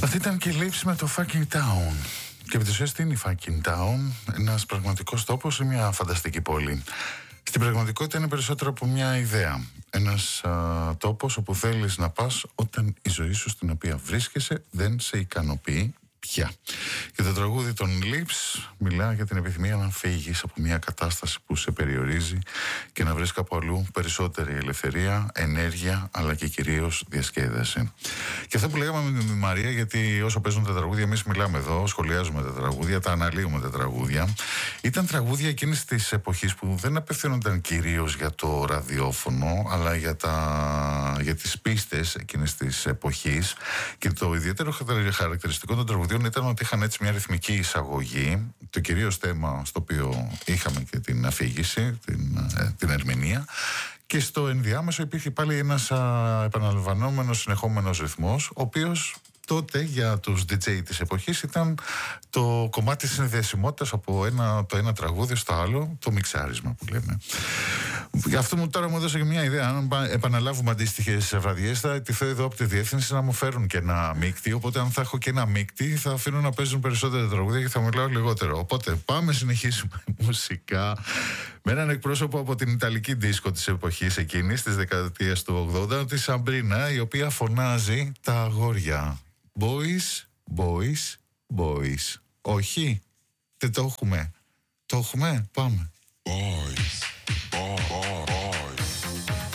Αυτή ήταν και η Lips με το Fucking Town. Και επί της ουσίας τι είναι η Fucking Town? Ένας πραγματικός τόπος ή μια φανταστική πόλη? Στην πραγματικότητα είναι περισσότερο από μια ιδέα. Ένας τόπος όπου θέλεις να πας όταν η ζωή σου στην οποία βρίσκεσαι δεν σε ικανοποιεί πια. Και το τραγούδι των Lips μιλά για την επιθυμία να φύγεις από μια κατάσταση που σε περιορίζει και να βρεις κάπου αλλού περισσότερη ελευθερία, ενέργεια, αλλά και κυρίως διασκέδαση. Και αυτό που λέγαμε με τη Μαρία, γιατί όσο παίζουν τα τραγούδια, εμείς μιλάμε εδώ, σχολιάζουμε τα τραγούδια, τα αναλύουμε τα τραγούδια. Ήταν τραγούδια εκείνης της εποχής που δεν απευθύνονταν κυρίως για το ραδιόφωνο, αλλά για τις πίστες εκείνης της εποχής. Και το ιδιαίτερο χαρακτηριστικό των τραγουδιών ήταν ότι είχαν έτσι μια ρυθμική εισαγωγή, το κυρίως θέμα στο οποίο είχαμε και την αφήγηση, την ερμηνεία, και στο ενδιάμεσο υπήρχε πάλι ένας επαναλαμβανόμενος συνεχόμενος ρυθμός, ο οποίος τότε για τους DJ της εποχής ήταν το κομμάτι της συνδεσιμότητας από το ένα τραγούδι στο άλλο, το μιξάρισμα που λέμε. Γι' αυτό τώρα μου έδωσε και μια ιδέα. Αν επαναλάβουμε αντίστοιχες βραδιές, θα ετηθώ εδώ από τη διεύθυνση να μου φέρουν και ένα μίκτη. Οπότε, αν θα έχω και ένα μίκτη, θα αφήνω να παίζουν περισσότερα τραγούδια και θα μιλάω λιγότερο. Οπότε, πάμε, συνεχίσουμε μουσικά με έναν εκπρόσωπο από την ιταλική δίσκο της εποχής εκείνης, της δεκαετίας του 80, τη Σαμπρίνα, η οποία φωνάζει τα αγόρια. Boys, boys, boys. Όχι, δεν το έχουμε. Το έχουμε, πάμε. Boys,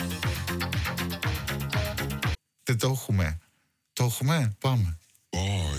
Δεν το έχουμε. Το έχουμε, πάμε. boys.